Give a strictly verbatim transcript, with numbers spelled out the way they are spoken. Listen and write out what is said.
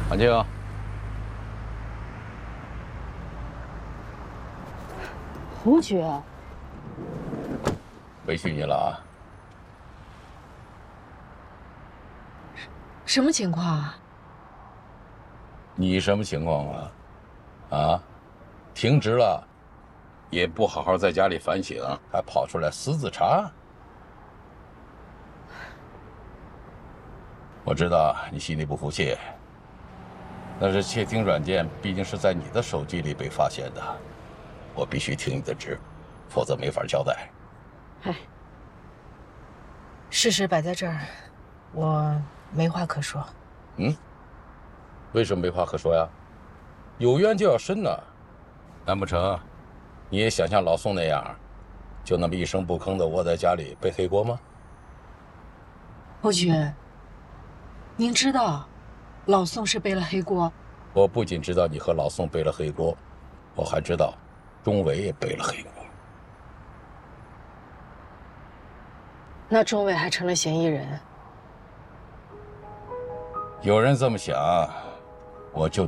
安静。 胡觉， 委屈你了啊！ 什么情况啊？ 你什么情况啊？啊，停职了，也不好好在家里反省，还跑出来私自查。我知道你心里不服气，但是窃听软件毕竟是在你的手机里被发现的，我必须停你的职，否则没法交代。 哎，事实摆在这儿，我没话可说。 嗯，为什么没话可说呀？有冤就要伸呐，难不成你也想像老宋那样，就那么一声不吭地窝在家里背黑锅吗？ 侯爵，您知道，老宋是背了黑锅。 我不仅知道你和老宋背了黑锅，我还知道钟伟也背了黑锅。 那钟伟还成了嫌疑人。 有人这么想，我就